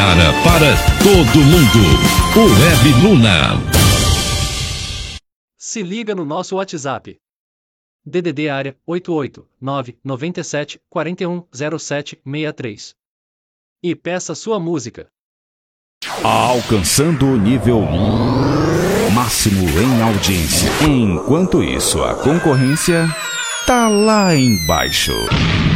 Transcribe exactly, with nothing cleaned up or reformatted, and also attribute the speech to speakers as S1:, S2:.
S1: Para, para todo mundo, o Web Luna.
S2: Se liga no nosso WhatsApp. D D D área oito oito nove nove sete quatro um zero sete seis três. E peça sua música.
S3: Alcançando o nível máximo em audiência. Enquanto isso, a concorrência tá lá embaixo.